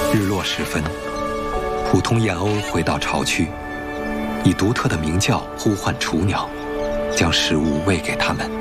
日落时分，普通燕鸥回到巢区，以独特的鸣叫呼唤雏鸟，将食物喂给它们。